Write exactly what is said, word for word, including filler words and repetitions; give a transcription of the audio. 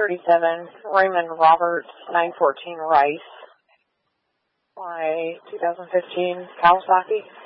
thirty-seven, Raymond Roberts, nine fourteen Rice, my two thousand fifteen Kawasaki.